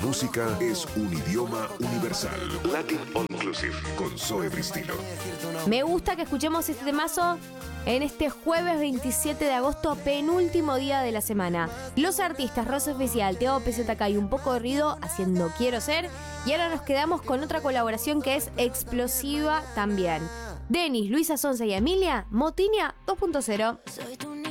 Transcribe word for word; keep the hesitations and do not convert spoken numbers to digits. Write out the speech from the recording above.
música es un idioma universal. Latin All Inclusive con Zoe Bristilo. Me gusta que escuchemos este temazo en este jueves veintisiete de agosto, penúltimo día de la semana. Los artistas Rosa Oficial, Teo P Z K y Un Poco de Ruido haciendo Quiero Ser. Y ahora nos quedamos con otra colaboración que es explosiva también. Denis, Luisa Sonza y Emilia, Motinia dos punto cero. Soy tu niña